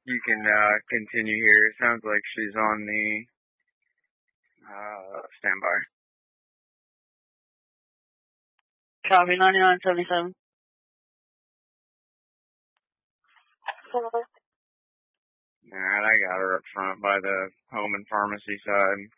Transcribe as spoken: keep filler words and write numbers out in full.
You can uh, continue here. It sounds like she's on the uh, standby. Copy, ninety-nine seventy-seven. Alright, I got her up front by the home and pharmacy side.